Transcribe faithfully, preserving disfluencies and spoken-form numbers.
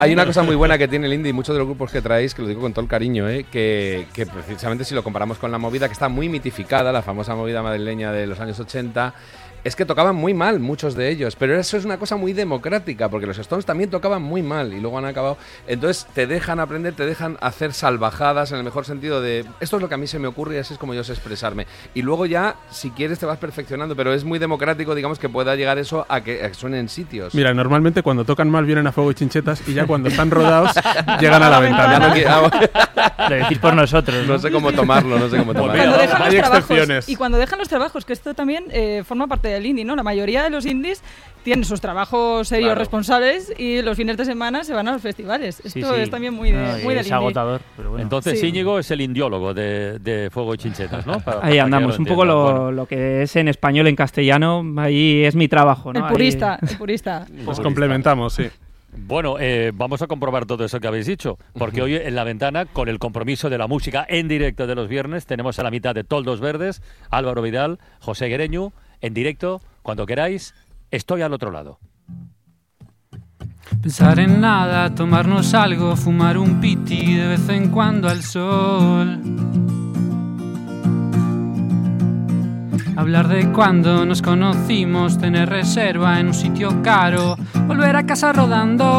Hay una cosa muy buena que tiene el indie y muchos de los grupos que traéis, que lo digo con todo el cariño, ¿eh? que, que precisamente si lo comparamos con la movida, que está muy mitificada, la famosa movida madrileña de los años ochenta, es que tocaban muy mal muchos de ellos, pero eso es una cosa muy democrática, porque los Stones también tocaban muy mal y luego han acabado. Entonces te dejan aprender, te dejan hacer salvajadas en el mejor sentido de esto es lo que a mí se me ocurre y así es como yo sé expresarme. Y luego ya, si quieres, te vas perfeccionando, pero es muy democrático, digamos, que pueda llegar eso a que, a que suene en sitios. Mira, normalmente cuando tocan mal vienen a Fuego y Chinchetas y ya cuando están rodados llegan a la ventana. Ya no quiero, Lo decís por nosotros, ¿no? no sé cómo tomarlo, no sé cómo tomarlo. Cuando dejan Hay los trabajos, excepciones. y cuando dejan los trabajos, que esto también eh, forma parte del indie, ¿no? La mayoría de los indies tienen sus trabajos serios, Claro. responsables, y los fines de semana se van a los festivales. Esto Sí, sí. es también muy, de, No, muy del es indie. agotador, pero bueno. Entonces Sí. Íñigo es el indiólogo de, de Fuego y Chinchetas, ¿no? Para- para Ahí que andamos, lo un poco entiendan. lo, Bueno, lo que es en español, en castellano, ahí es mi trabajo, ¿no? El Ahí- purista, el purista. Nos complementamos, sí. Bueno, eh, vamos a comprobar todo eso que habéis dicho, porque hoy en La Ventana, con el compromiso de la música en directo de los viernes, tenemos a la mitad de Toldos Verdes, Álvaro Vidal, José Guereñu, en directo, cuando queráis, estoy al otro lado. Pensar en nada, tomarnos algo, fumar un piti de vez en cuando al sol. Hablar de cuando nos conocimos, tener reserva en un sitio caro, volver a casa rodando.